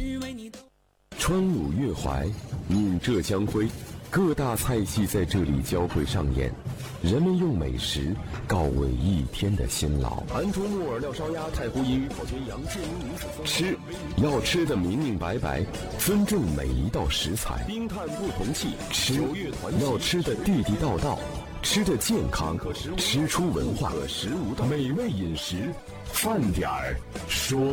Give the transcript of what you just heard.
川鲁粤淮，闽浙江徽，各大菜系在这里交汇上演，人们用美食告慰一天的辛劳。 安图木耳料烧鸭，太湖银鱼烤全羊，建宁女子风吃要吃得明明白白，尊重每一道食材。 冰炭不同气， 吃要吃得地地道道，吃得健康，吃出文化。美味饮食，饭点儿说。